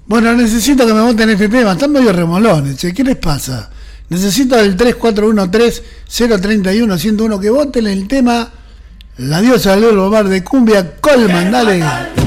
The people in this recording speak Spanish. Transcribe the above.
Bueno, necesito que me voten este tema. Están medio remolones, che. ¿Qué les pasa? Necesito el 3413-031-101 que voten el tema La diosa del Bar de Cumbia Colman. Dale.